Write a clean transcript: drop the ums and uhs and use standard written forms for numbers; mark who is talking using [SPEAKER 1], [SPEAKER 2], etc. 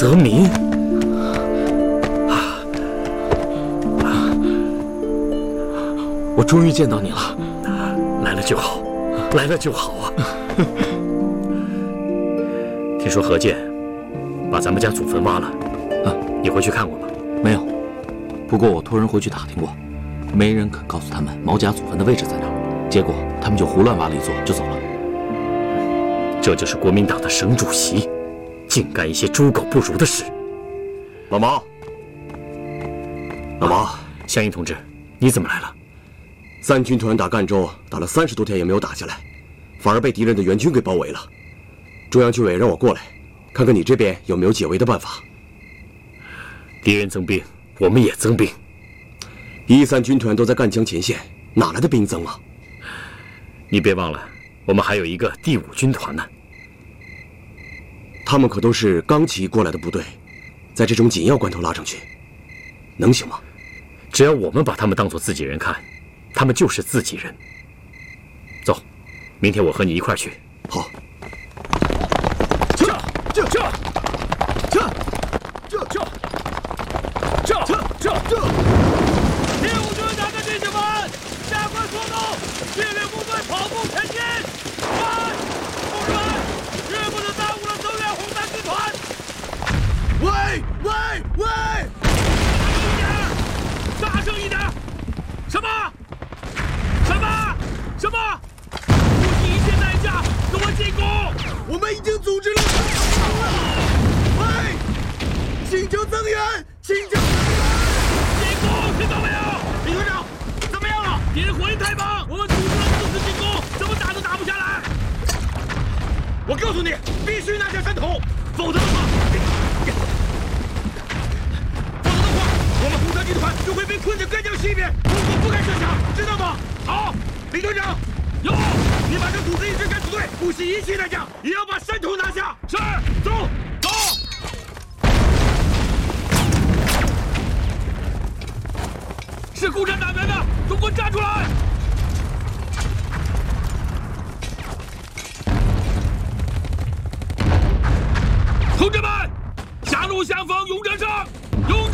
[SPEAKER 1] 泽民。我终于见到你了，来了就好，来了就好啊！听说何健把咱们家祖坟挖了，你回去看过吗？
[SPEAKER 2] 没有，不过我托人回去打听过，没人肯告诉他们毛家祖坟的位置在哪儿，结果他们就胡乱挖了一座就走了。
[SPEAKER 1] 这就是国民党的省主席，竟干一些猪狗不如的事。
[SPEAKER 3] 老毛，老毛，
[SPEAKER 1] 湘英同志，你怎么来了？
[SPEAKER 3] 三军团打赣州，打了30多天也没有打下来，反而被敌人的援军给包围了。中央军委让我过来，看看你这边有没有解围的办法。
[SPEAKER 1] 敌人增兵，我们也增兵。
[SPEAKER 3] 1、3军团都在赣江前线，哪来的兵增啊？
[SPEAKER 1] 你别忘了，我们还有一个第5军团呢。
[SPEAKER 3] 他们可都是刚起义过来的部队，在这种紧要关头拉上去，能行吗？
[SPEAKER 1] 只要我们把他们当作自己人看，他们就是自己人。走，明天我和你一块去。
[SPEAKER 3] 好。
[SPEAKER 4] 第5军团的弟兄们，加快速度，纪律部队跑步前进！快，同志们，绝不能耽误了增援红三军团！喂！大声一点！什么？不惜一切代价跟我进攻！
[SPEAKER 5] 我们已经组织了喂，请求增援！
[SPEAKER 4] 进攻，听到没有？李团长，怎么样了？敌人火力太猛，我们组织了4次进攻，怎么打都打不下来。我告诉你，必须拿下山头，否则的话，我们红三军团就会被困在赣江西边，如果不敢设想，知道吗？好，李团长，有，你把这组织一支敢死队，不惜一切代价也要把山头拿下。是，走。是共产党员的，都给我站出来！同志们，狭路相逢勇者胜，勇者